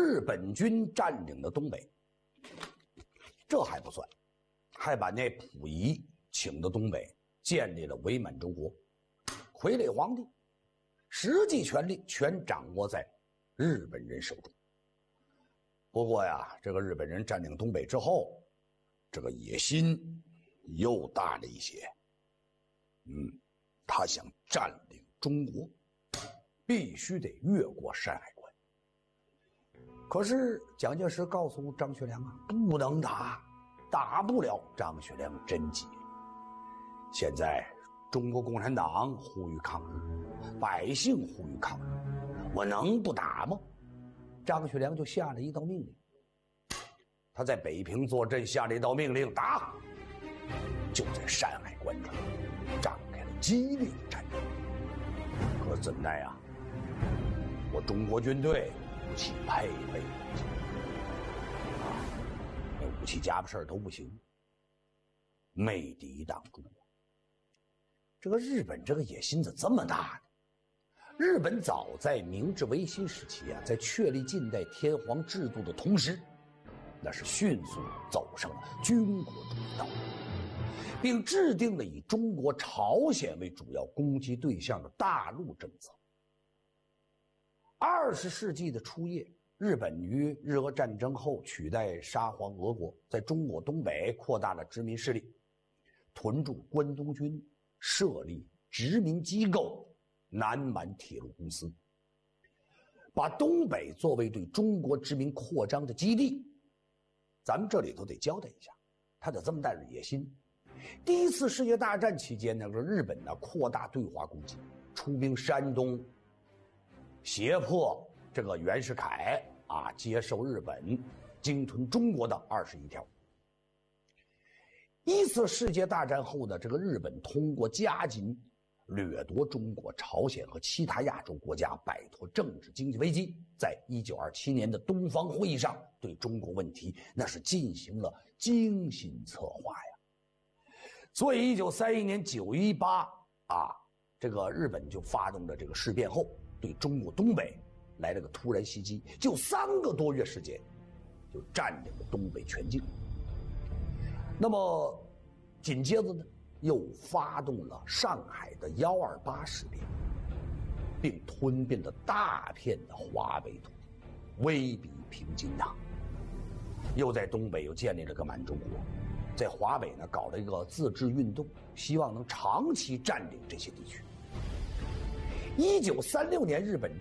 日本军占领了东北。这还不算，还把那溥仪请到东北，建立了伪满洲国，傀儡皇帝，实际权力全掌握在日本人手中。不过呀，这个日本人占领东北之后，这个野心又大了一些。他想占领中国，必须得越过山海关。可是蒋介石告诉张学良啊，不能打，打不了。张学良真急。现在中国共产党呼吁抗日，百姓呼吁抗日，我能不打吗？张学良就下了一道命令，他在北平坐镇下了一道命令，打。就在山海关这儿展开了激烈的战争。可怎奈啊，我中国军队武器配备不行啊，那武器家伙事儿都不行，没抵挡住。这个日本这个野心怎么这么大呢？日本早在明治维新时期啊，在确立近代天皇制度的同时，那是迅速走上了军国主义道路，并制定了以中国、朝鲜为主要攻击对象的大陆政策。20世纪的初叶，日本于日俄战争后取代沙皇俄国，在中国东北扩大了殖民势力，屯驻关东军，设立殖民机构南满铁路公司，把东北作为对中国殖民扩张的基地。咱们这里头得交代一下，他得这么带着野心。第一次世界大战期间呢，日本呢扩大对华攻击，出兵山东，胁迫这个袁世凯啊接受日本鲸吞中国的21条。一次世界大战后的这个日本通过加紧掠夺中国、朝鲜和其他亚洲国家，摆脱政治经济危机，在1927年的东方会议上对中国问题那是进行了精心策划呀。所以1931年9·18啊，这个日本就发动了这个事变后，对中国东北来了个突然袭击，就3个多月时间就占领了东北全境。那么紧接着呢，又发动了上海的128事变，并吞并了大片的华北土地，威逼平津呐。又在东北又建立了个满洲国，在华北呢搞了一个自治运动，希望能长期占领这些地区。1936年日本